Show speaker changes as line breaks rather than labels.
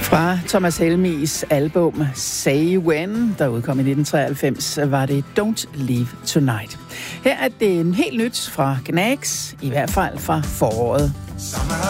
Fra Thomas Helmigs album Say When, der udkom i 1993, var det Don't Leave Tonight. Her er det en helt nyt fra Gnags, i hvert fald fra foråret.